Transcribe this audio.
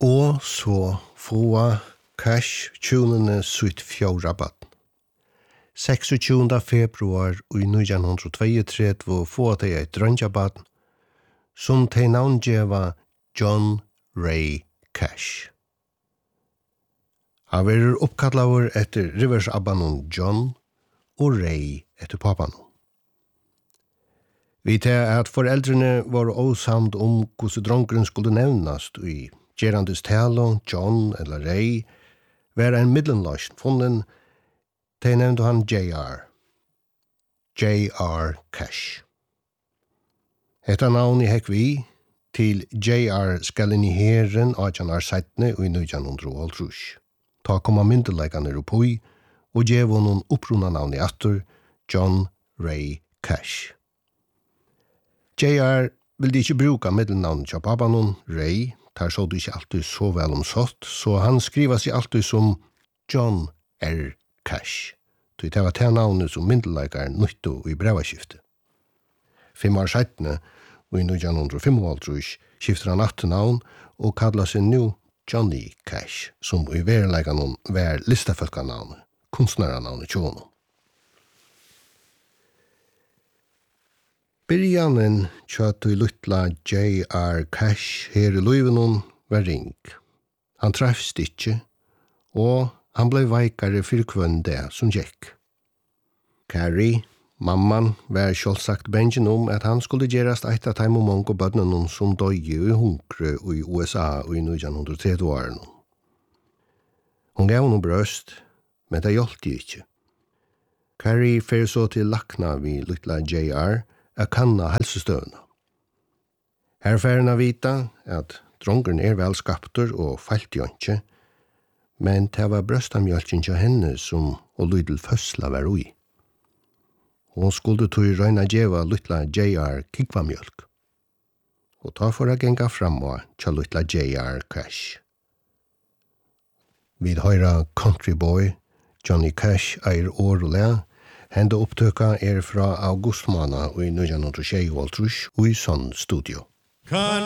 Og så få Cash tjunene sutt fjorrabatt. 26. februar i 1932 få de et drøntjabatt som de navngjeva John Ray Cash. Han var oppkallaver etter Rivers-abbanon John og Ray etter pappanon. Vi tar at foreldrene var åsamt om hvordan dronkeren skulle nevnast i Gerandes talo, John eller Ray, var en middelenløsn funnen, de nevnte han J.R. J.R. Cash. Hetta navn i hekk vi til J.R. skal inn i herren 1817 og i 1912. Ta komma myndeleggene oppoi og gjev honom oppruna navn i atter, John Ray Cash. J.R. ville ikke bruka middelnavnet til pappanon, Ray, tar så det ikke alltid så vel omsått, så han skriver seg alltid som John R. Cash. Det var det navnet som myndeleggeren nytto i brevaskiftet. 5 år siden, og i 1955, skifter han 8 navn og kallar seg nu Johnny Cash, som i verleggene var listefølkanavnet, kunstneranavnet tjono. Byrjanen tjøtt i luttla J.R. Cash her i Løyvenon var ring. Han treffst ikke, og han ble veikare for kvønn det som gikk. Carrie, mamman, var selvsagt bengen at han skulle gjerast eit av teim og mange bødnen som døye i hunkre i USA i 1930-årene. Hun gav noen brøst, men det hjalp ikke. Carrie fer så til lakna vi luttla J.R., a kanna helsestøvna. Her færna vita at drongeren velskaptur og falt ikke, men det var brøstamjølken til henne som og lydel fødsla var ui. Hun skulle tog røyna djeva lytla J.R. kikvamjølk. Og ta for å genga framåt til lytla J.R. Cash. Vid høyra Country Boy, Johnny Cash eier år og le, hende opptøka fra augustmåned i 1926 og i sånn studio.